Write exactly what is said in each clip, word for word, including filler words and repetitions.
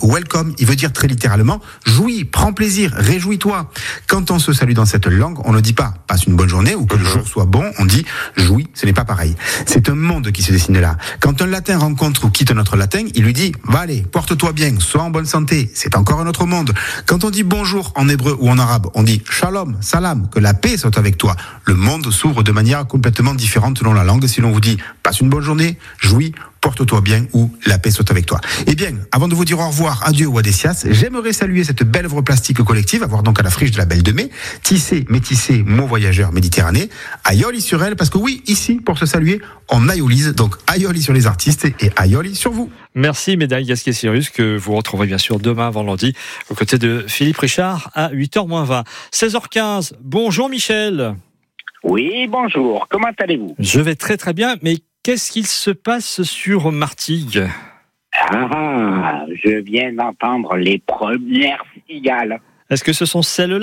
welcome, il veut dire très littéralement jouis, prends plaisir, réjouis-toi. Quand on se salue dans cette langue, on ne dit pas passe une bonne journée ou que le jour soit bon, on dit jouis, ce n'est pas pareil. C'est un monde qui se dessine là. Quand un latin rencontre ou quitte notre latin, il lui dit va aller, porte-toi bien, sois en bonne santé, c'est encore un autre monde. Quand on dit bonjour en hébreu ou en arabe, on dit shalom, salam, que la paix soit avec toi. Le monde s'ouvre de manière complètement différente selon la langue. Si l'on vous dit passe une bonne journée, jouis, porte-toi bien ou la paix soit avec toi. Eh bien, avant de vous dire au revoir, adieu ou adécias, j'aimerais saluer cette belle œuvre plastique collective, à voir donc à la friche de la Belle de Mai, tissé, métissé, mot voyageur Méditerranée, aïoli sur elle, parce que oui, ici, pour se saluer, on aïolise, donc aïoli sur les artistes et aïoli sur vous. Merci Médaille Gasquet-Cyrus, que vous retrouverez bien sûr demain vendredi, aux côtés de Philippe Richard à huit heures moins vingt. seize heures quinze, bonjour Michel. Oui, bonjour, comment allez-vous ? Je vais très très bien, mais qu'est-ce qu'il se passe sur Martigues ? Ah, je viens d'entendre les premières cigales. Est-ce que ce sont celles-là ?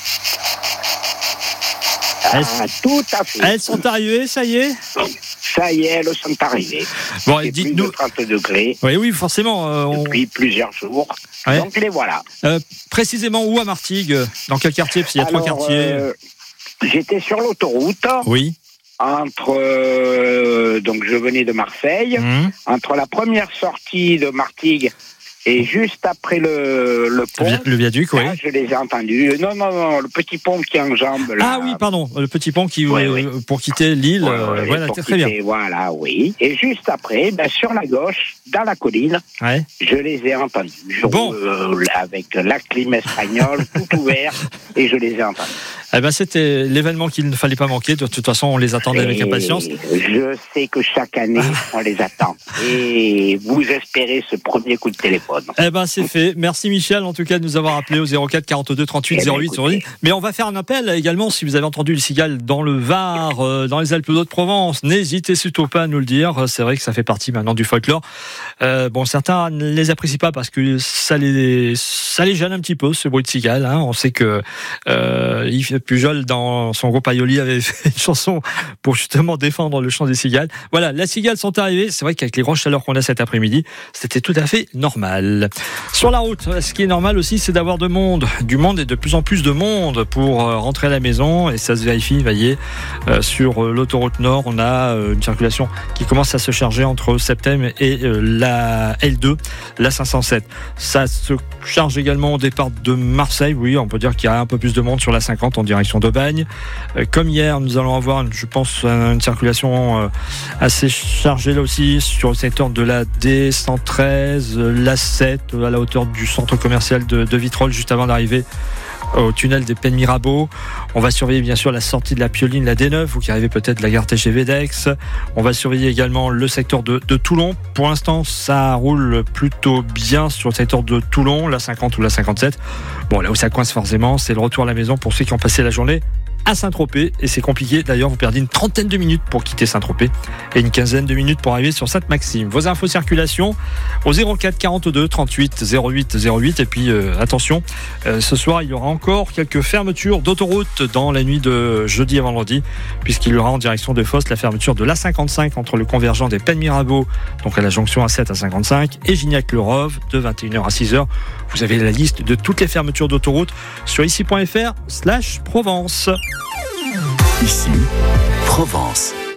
Ah, tout à fait. Elles sont arrivées, ça y est ? Ça y est, elles sont arrivées. Bon, c'est dites-nous. Plus de trente degrés. Oui, oui, forcément. Euh, on... Depuis plusieurs jours. Ouais. Donc les voilà. Euh, précisément où à Martigues ? Dans quel quartier ? Parce qu'il y a Alors, trois quartiers. Euh, j'étais sur l'autoroute. Oui. Entre euh, donc je venais de Marseille, Mmh. entre la première sortie de Martigues et juste après le, le pont, Le viaduc, oui. là, je les ai entendus. Non, non, non, le petit pont qui enjambe là. Ah oui, pardon, le petit pont qui Oui, euh, oui. pour quitter l'île. Ouais, euh, ouais, voilà, pour très bien. quitter, voilà, oui. Et juste après, ben, sur la gauche, dans la colline, Ouais. je les ai entendus. Je Bon. roule, euh, avec la clim espagnole, tout ouvert, et je les ai entendus. Eh ben, c'était l'événement qu'il ne fallait pas manquer. De toute façon, on les attendait avec Et impatience. Je sais que chaque année, on les attend. Et vous espérez ce premier coup de téléphone. Eh ben, c'est fait. Merci Michel, en tout cas, de nous avoir appelé au zéro quatre quarante-deux trente-huit zéro huit. écoutez. Mais on va faire un appel également, si vous avez entendu le cigale dans le Var, euh, dans les Alpes d'Haute-Provence. N'hésitez surtout pas à nous le dire. C'est vrai que ça fait partie maintenant du folklore. Euh, bon, certains ne les apprécient pas parce que ça les, ça les gêne un petit peu, ce bruit de cigale, hein. On sait que, euh, Yves Pujol, dans son groupe Aïoli, avait fait une chanson pour justement défendre le chant des cigales. Voilà, les cigales sont arrivées. C'est vrai qu'avec les grosses chaleurs qu'on a cet après-midi, c'était tout à fait normal. Sur la route, ce qui est normal aussi, c'est d'avoir de monde, du monde et de plus en plus de monde pour rentrer à la maison. Et ça se vérifie, voyez, euh, sur l'autoroute Nord, on a une circulation qui commence à se charger entre Septem et la L deux, la cinq cent sept. Ça se charge également au départ de Marseille. Oui, on peut dire qu'il y a un peu plus de monde sur la cinquante en direction d'Aubagne. Comme hier, nous allons avoir, je pense, une circulation assez chargée là aussi sur le secteur de la D cent treize, la sept, à la hauteur du centre commercial de, de Vitrolles, juste avant d'arriver au tunnel des Pennes Mirabeau. On va surveiller bien sûr la sortie de la Pioline, la D neuf, vous qui arrivez peut-être de la gare T G V d'Aix. On va surveiller également le secteur de, de Toulon. Pour l'instant, ça roule plutôt bien sur le secteur de Toulon, la cinquante ou la cinquante-sept. Bon, là où ça coince forcément, c'est le retour à la maison pour ceux qui ont passé la journée à Saint-Tropez, et c'est compliqué d'ailleurs, vous perdez une trentaine de minutes pour quitter Saint-Tropez et une quinzaine de minutes pour arriver sur Sainte-Maxime. Vos infos circulation au zéro quatre quarante-deux trente-huit zéro huit zéro huit. Et puis euh, attention, euh, ce soir il y aura encore quelques fermetures d'autoroute dans la nuit de jeudi à vendredi, puisqu'il y aura en direction de Fos la fermeture de l'A cinquante-cinq entre le convergent des Pennes Mirabeau, donc à la jonction A sept à cinquante-cinq, et Gignac-le-Rove de vingt et une heures à six heures. Vous avez la liste de toutes les fermetures d'autoroute sur ici point f r slash Provence. Ici, Provence.